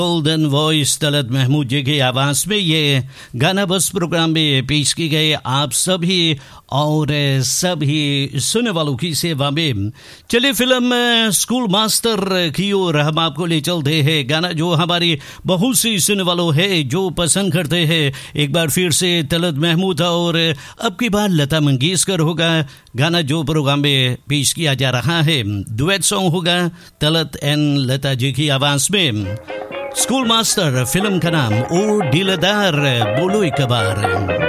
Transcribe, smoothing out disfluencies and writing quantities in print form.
Golden voice Talat Mahmood जी की आवाज में ये गाना बस प्रोग्राम में पेश की गए आप सभी और सभी सुनने वालों की सेवा में। चलिए फिल्म स्कूल मास्टर की ओर हम आपको ले चलते हैं। गाना जो हमारी बहुत सी सुनने वालों है जो पसंद करते हैं। एक बार फिर से तलत महमूद और अब की बार लता मंगेशकर होगा। गाना जो प्रोग्राम में पेश किया जा रहा है डुएट सॉन्ग होगा तलत एंड लता जी की आवाज में। स्कूल मास्टर फिल्म का नाम ओ दिलदार बोलो एक बार।